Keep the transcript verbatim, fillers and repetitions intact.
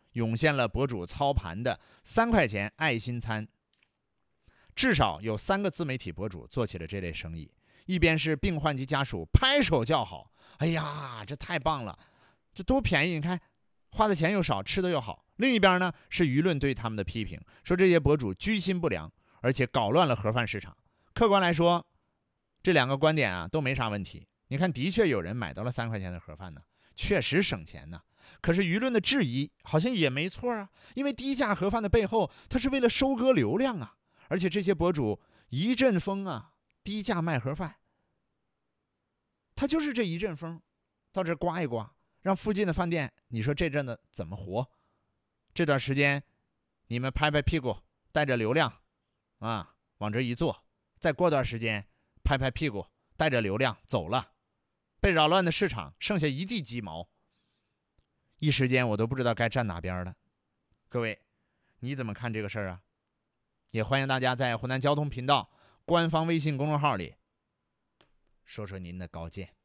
涌现了博主操盘的三块钱爱心餐。至少有三个自媒体博主做起了这类生意，一边是病患及家属拍手叫好，哎呀，这太棒了，这多便宜，你看花的钱又少，吃的又好。另一边呢是舆论对他们的批评，说这些博主居心不良，而且搞乱了盒饭市场。客观来说，这两个观点啊都没啥问题。你看，的确有人买到了三块钱的盒饭呢，确实省钱呢。可是舆论的质疑好像也没错啊，因为低价盒饭的背后，它是为了收割流量啊。而且这些博主一阵风啊，低价卖盒饭，他就是这一阵风，到这刮一刮，让附近的饭店，你说这阵子怎么活？这段时间，你们拍拍屁股，带着流量，啊，往这一坐，再过段时间，拍拍屁股，带着流量走了，被扰乱的市场剩下一地鸡毛，一时间我都不知道该站哪边了。各位，你怎么看这个事儿啊？也欢迎大家在湖南交通频道官方微信公众号里说说您的高见。